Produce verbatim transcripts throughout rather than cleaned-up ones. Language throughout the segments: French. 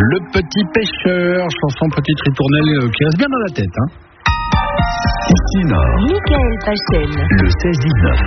Le Petit Pêcheur, chanson petite ritournelle euh, qui reste bien dans la tête. Hein. Ici Nord, Michael Pachel, le seize dix-neuf.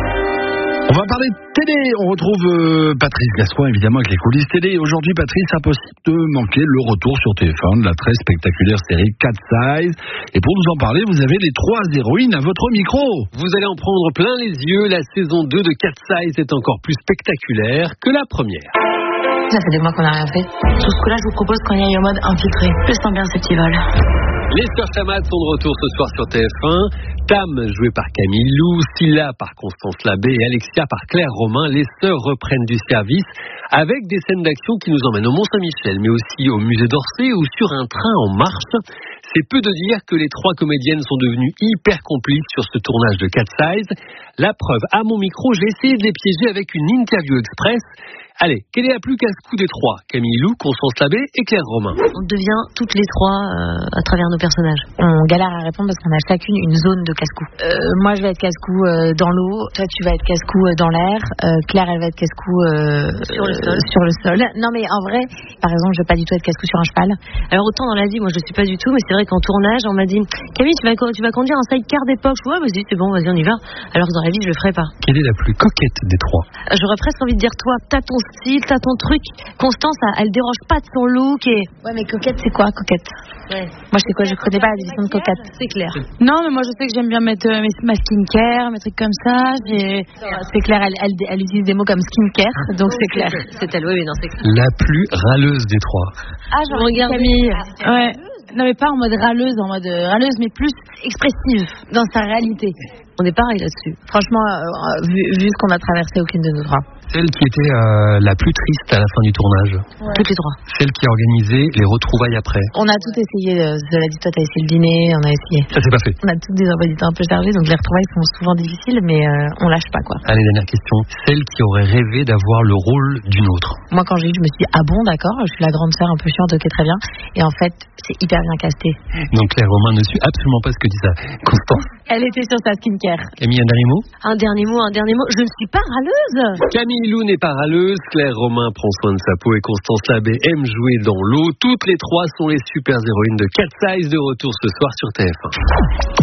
On va parler de télé. On retrouve euh, Patrice Gascoigne, évidemment, avec les coulisses télé. Aujourd'hui, Patrice, impossible de manquer le retour sur T F un de la très spectaculaire série Cat Size. Et pour nous en parler, vous avez les trois héroïnes à votre micro. Vous allez en prendre plein les yeux. La saison deux de Cat Size est encore plus spectaculaire que la première. Ça fait des mois qu'on n'a rien fait. Sous ce coup-là, je vous propose qu'on y aille en mode infiltré. Je sens bien ces petits vols. Les sœurs Chamat sont de retour ce soir sur T F un. Tam, jouée par Camille Lou, Scylla par Constance Labbé et Alexia par Claire Romain. Les sœurs reprennent du service avec des scènes d'action qui nous emmènent au Mont-Saint-Michel, mais aussi au musée d'Orsay ou sur un train en marche. C'est peu de dire que les trois comédiennes sont devenues hyper complices sur ce tournage de Cat Size. La preuve, à mon micro, j'ai essayé de les piéger avec une interview express. Allez, quelle est la plus casse-cou des trois? Camille Lou, Constance Labbé et Claire Romain. On devient toutes les trois euh, à travers nos personnages. On galère à répondre parce qu'on a chacune une zone de casse-cou. Euh, moi, je vais être casse-cou euh, dans l'eau. Toi, tu vas être casse-cou euh, dans l'air. Euh, Claire, elle va être casse-cou euh, sur le sol. Euh, sur le sol. Non, mais en vrai, par exemple, je vais pas du tout être casse-cou sur un cheval. Alors autant dans la vie, moi, je le suis pas du tout, mais c'est vrai qu'en tournage, on m'a dit Camille, tu vas tu vas conduire un sidecar d'époque. Ouais, vas-y, c'est bon, vas-y, on y va. Alors dans la vie, je le ferai pas. Quelle est la plus coquette des trois? Euh, J'aurais presque envie de dire toi, t'as ton style, t'as ton truc. Constance, elle, elle déroge pas de son look et. Ouais, mais coquette, c'est quoi, coquette? Ouais. Moi, je sais quoi, je connais pas la définition de coquette. C'est clair. Non, mais moi, je sais que j'aime bien mettre euh, mes- ma skincare, mes trucs comme ça. J'ai... C'est clair, elle, elle, elle utilise des mots comme skincare, donc c'est clair. C'est elle, oui, oui, non, c'est clair. La plus râleuse des trois. Ah, je regarde Camille. Ouais. Non, mais pas en mode râleuse, en mode euh, râleuse, mais plus expressive dans sa réalité. On est pareil là-dessus. Franchement, euh, vu, vu ce qu'on a traversé, aucune de nous trois. Celle qui était euh, la plus triste à la fin du tournage. Ouais. Toutes les trois. Celle qui a organisé les retrouvailles après. On a tout essayé. Euh, cela dit, toi, t'as essayé le dîner, on a essayé. Ça s'est pas fait. On a toutes des emplois du temps un peu chargés, donc les retrouvailles sont souvent difficiles, mais euh, on lâche pas, quoi. Allez, dernière question. Celle qui aurait rêvé d'avoir le rôle d'une autre. Moi, quand j'ai eu, je me suis dit, ah bon, d'accord, je suis la grande sœur un peu chiante, ok, très bien. Et en fait, c'est hyper bien casté. Donc Claire Romain ne suit absolument pas ce que dit ça. Constance. Elle était sur sa skincare. Camille, un dernier mot? Un dernier mot, un dernier mot. Je ne suis pas râleuse. Camille Lou n'est pas râleuse, Claire Romain prend soin de sa peau et Constance Labbé aime jouer dans l'eau. Toutes les trois sont les super héroïnes de Cat Size, de retour ce soir sur T F un.